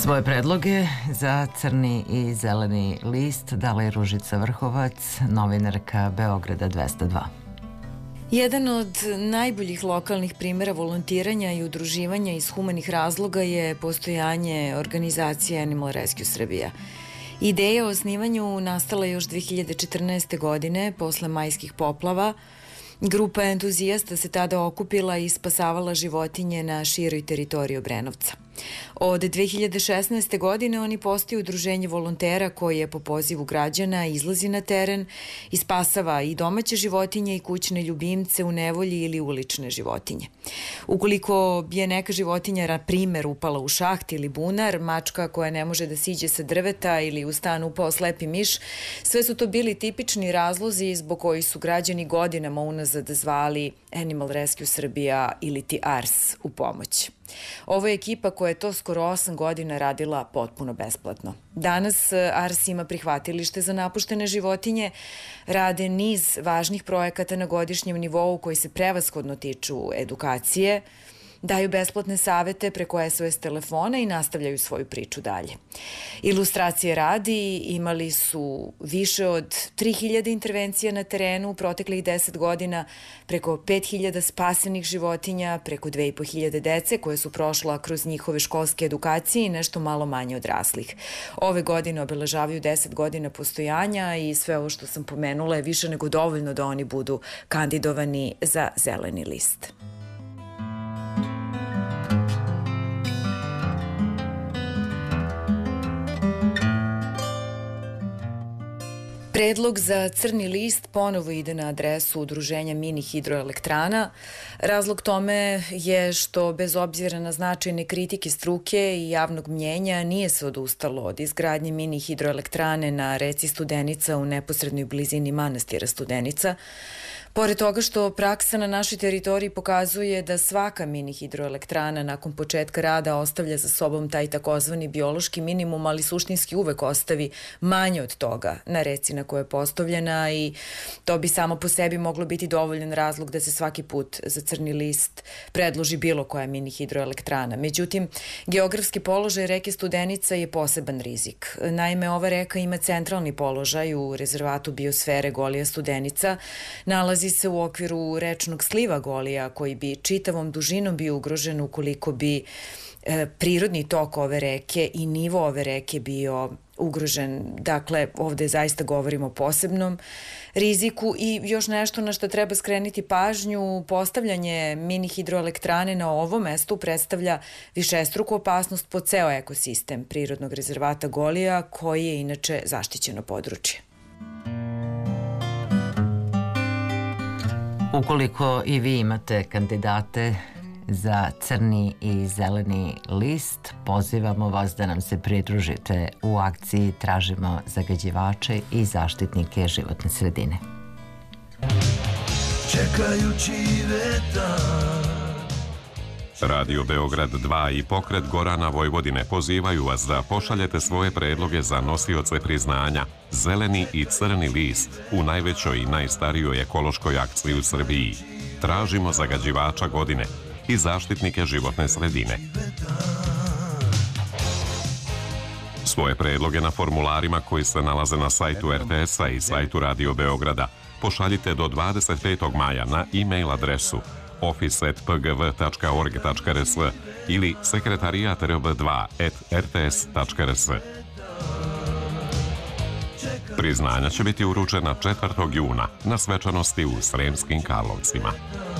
Svoje predloge za crni i zeleni list dala je Ružica Vrhovac, novinarka Beograda 202. Jedan od najboljih lokalnih primjera volontiranja i udruživanja iz humanih razloga je postojanje organizacije Animal Rescue Srbija. Ideja o osnivanju nastala još 2014. godine posle majskih poplava. Grupa entuzijasta se tada okupila i spasavala životinje na široj teritoriji Obrenovca. Od 2016. godine oni postaju udruženje volontera koje po pozivu građana izlazi na teren i spasava i domaće životinje i kućne ljubimce u nevolji ili ulične životinje. Ukoliko je neka životinja, na primer, upala u šaht ili bunar, mačka koja ne može da siđe sa drveta ili u stan upao slepi miš, sve su to bili tipični razlozi zbog koji su građani godinama unazad zvali Animal Rescue Srbija ili ti ARS u pomoć. Ovo je ekipa koja je to skoro 8 godina radila potpuno besplatno. Danas ARS ima prihvatilište za napuštene životinje, rade niz važnih projekata na godišnjem nivou koji se prevashodno tiču edukacije, daju besplatne savete preko SOS telefona i nastavljaju svoju priču dalje. Ilustracije radi, imali su više od 3000 intervencija na terenu u proteklih 10 godina, preko 5000 spasenih životinja, preko 2500 dece koje su prošla kroz njihove školske edukacije i nešto malo manje odraslih. Ove godine obeležavaju 10 godina postojanja i sve ovo što sam pomenula je više nego dovoljno da oni budu kandidovani za zeleni list. Predlog za crni list ponovo ide na adresu udruženja mini hidroelektrana. Razlog tome je što bez obzira na značajne kritike struke i javnog mnjenja nije se odustalo od izgradnje mini hidroelektrane na reci Studenica u neposrednoj blizini manastira Studenica. Pored toga što praksa na našoj teritoriji pokazuje da svaka mini hidroelektrana nakon početka rada ostavlja za sobom taj takozvani biološki minimum, ali suštinski uvek ostavi manje od toga na reci na koja je postavljena i to bi samo po sebi moglo biti dovoljan razlog da se svaki put za crni list predloži bilo koja mini hidroelektrana. Međutim, geografski položaj reke Studenica je poseban rizik. Naime, ova reka ima centralni položaj u rezervatu biosfere Golija Studenica, nalazi se u okviru rečnog sliva Golija koji bi čitavom dužinom bio ugrožen ukoliko bi prirodni tok ove reke i nivo ove reke bio ugrožen. Dakle, ovde zaista govorimo o posebnom riziku i još nešto na što treba skrenuti pažnju, postavljanje mini hidroelektrane na ovom mestu predstavlja višestruku opasnost po ceo ekosistem prirodnog rezervata Golija koji je inače zaštićeno područje. Ukoliko i vi imate kandidate za crni i zeleni list, pozivamo vas da nam se pridružite u akciji Tražimo zagađivače i zaštitnike životne sredine. Čekajući vetar. Radio Beograd 2 i Pokret Gorana Vojvodine pozivaju vas da pošaljete svoje predloge za nosioce priznanja Zeleni i crni list u najvećoj i najstarijoj ekološkoj akciji u Srbiji. Tražimo zagađivača godine i zaštitnike životne sredine. Svoje predloge na formularima koji se nalaze na sajtu RTS-a i sajtu Radio Beograda pošaljite do 25. maja na e-mail adresu office@pgv.org.rs ili sekretarijat.rb2@rts.rs. Priznanja će biti uručena 4. juna na svečanosti u Sremskim Karlovcima.